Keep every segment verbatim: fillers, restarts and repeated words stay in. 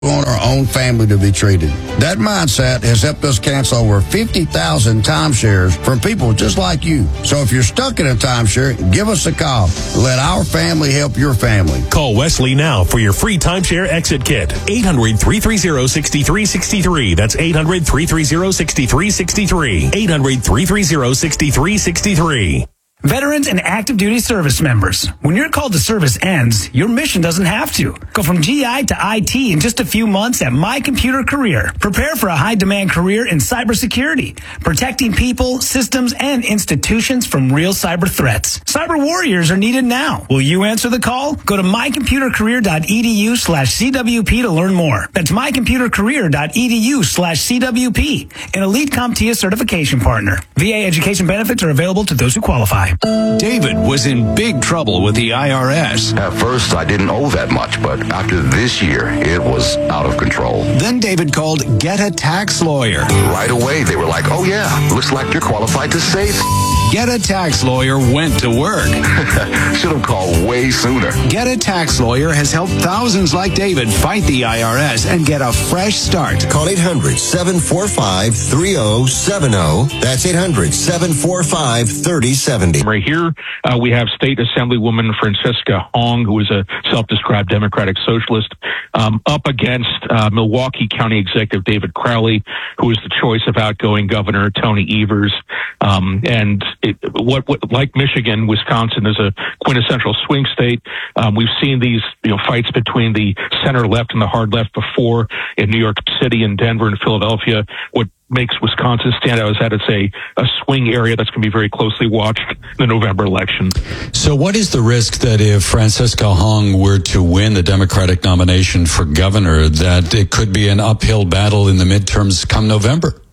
want our own family to be treated. That mindset has helped us cancel over fifty thousand timeshares from people just like you. So if you're stuck in a timeshare, give us a call. Let our family help your family. Call Wesley now for your free timeshare exit kit. eight hundred, three three zero, six three six three. That's eight hundred, three three zero, six three six three. eight hundred, three three zero, six three six three. Veterans and active duty service members, when your call to service ends, your mission doesn't have to. Go from G I to I T in just a few months at My Computer Career. Prepare for a high-demand career in cybersecurity, protecting people, systems, and institutions from real cyber threats. Cyber warriors are needed now. Will you answer the call? Go to mycomputercareer.edu slash CWP to learn more. That's mycomputercareer.edu slash CWP, an Elite CompTIA certification partner. V A education benefits are available to those who qualify. David was in big trouble with the I R S. At first, I didn't owe that much, but after this year, it was out of control. Then David called Get a Tax Lawyer. Right away, they were like, oh yeah, looks like you're qualified to save. Get a Tax Lawyer went to work. Should have called way sooner. Get a Tax Lawyer has helped thousands like David fight the I R S and get a fresh start. Call eight hundred, seven four five, three oh seven oh. That's eight hundred, seven four five, three oh seven oh. Right here, uh, we have State Assemblywoman Francesca Hong, who is a self-described Democratic Socialist, um, up against uh, Milwaukee County Executive David Crowley, who is the choice of outgoing Governor Tony Evers. Um, and it, what, what, like Michigan, Wisconsin is a quintessential swing state. Um, we've seen these, you know, fights between the center left and the hard left before in New York City and Denver and Philadelphia. What makes Wisconsin stand out is that it's a, a swing area that's going to be very closely watched in the November election. So what is the risk that if Francesca Hong were to win the Democratic nomination for governor, that it could be an uphill battle in the midterms come November?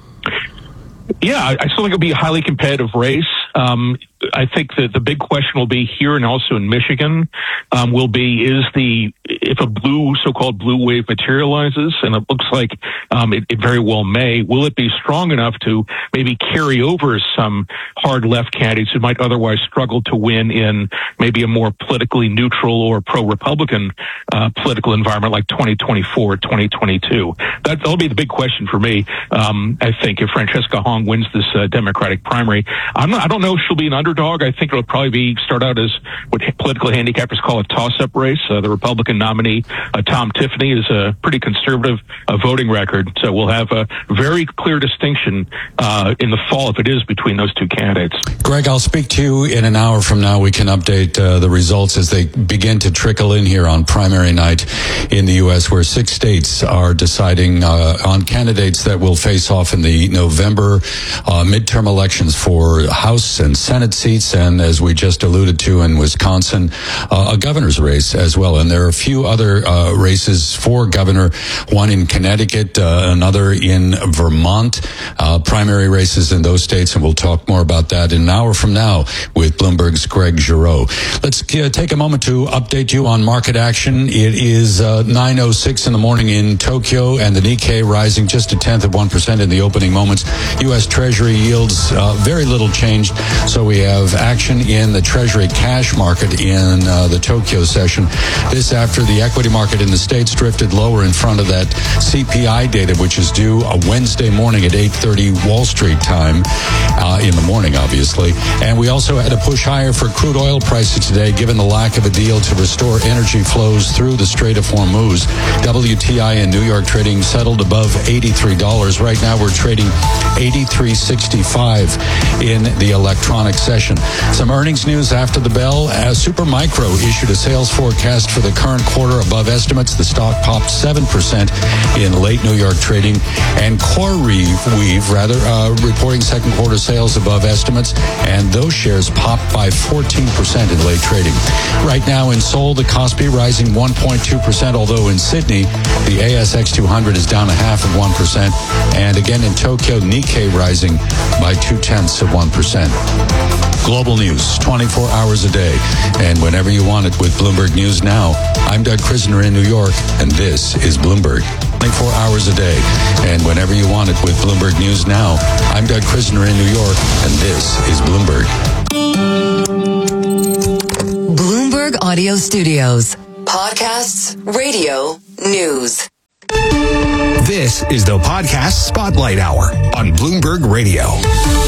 Yeah, I still think it'll be a highly competitive race. Um, I think that the big question will be here and also in Michigan um, will be is the if a blue so-called blue wave materializes, and it looks like um, it, it very well may, will it be strong enough to maybe carry over some hard left candidates who might otherwise struggle to win in maybe a more politically neutral or pro-Republican uh, political environment like twenty twenty-four, twenty twenty-two? That, that'll be the big question for me. Um, I think if Francesca Hong wins this uh, Democratic primary, I'm not, I don't know if she'll be an underdog. I think it'll probably be start out as what political handicappers call a toss-up race. Uh, the Republican nominee, uh, Tom Tiffany, is a pretty conservative uh, voting record. So we'll have a very clear distinction uh, in the fall, if it is, between those two candidates. Greg, I'll speak to you in an hour from now. We can update uh, the results as they begin to trickle in here on primary night in the U S, where six states are deciding uh, on candidates that will face off in the November uh, midterm elections for House and Senate seats, and as we just alluded to in Wisconsin, uh, a governor's race as well. And there are a few other uh, races for governor, one in Connecticut, uh, another in Vermont, uh, primary races in those states, and we'll talk more about that in an hour from now with Bloomberg's Greg Giroux. Let's uh, take a moment to update you on market action. It is uh, nine oh six in the morning in Tokyo, and the Nikkei rising just a tenth of one percent in the opening moments. U S Treasury yields uh, very little changed, so we have action in the Treasury cash market in uh, the Tokyo session. This after the equity market in the States drifted lower in front of that C P I data, which is due a Wednesday morning at eight thirty Wall Street time, uh, in the morning, obviously. And we also had a push higher for crude oil prices today, given the lack of a deal to restore energy flows through the Strait of Hormuz. W T I in New York trading settled above eighty-three dollars. Right now we're trading eighty-three sixty-five in the electronic session. Some earnings news after the bell. As Supermicro issued a sales forecast for the current quarter above estimates. The stock popped seven percent in late New York trading. And CoreWeave, rather, uh, reporting second quarter sales above estimates. And those shares popped by fourteen percent in late trading. Right now in Seoul, the Kospi rising one point two percent, although in Sydney, the A S X two hundred is down a half of one percent. And again in Tokyo, Nikkei rising by two-tenths of one percent. Global news, twenty-four hours a day, and whenever you want it with Bloomberg News Now. I'm Doug Krisner in New York, and this is Bloomberg. twenty-four hours a day, and whenever you want it with Bloomberg News Now. I'm Doug Krisner in New York, and this is Bloomberg. Bloomberg Audio Studios. Podcasts, radio, news. This is the Podcast Spotlight Hour on Bloomberg Radio.